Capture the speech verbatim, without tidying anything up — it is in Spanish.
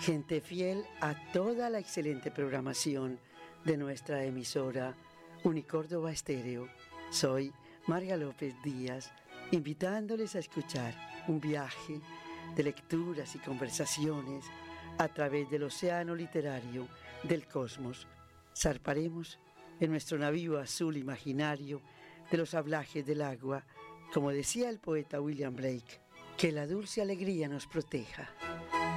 gente fiel a toda la excelente programación de nuestra emisora Unicórdoba Estéreo. Soy María López Díaz, invitándoles a escuchar un viaje de lecturas y conversaciones a través del océano literario del cosmos. Zarparemos en nuestro navío azul imaginario de los hablajes del agua, como decía el poeta William Blake, que la dulce alegría nos proteja.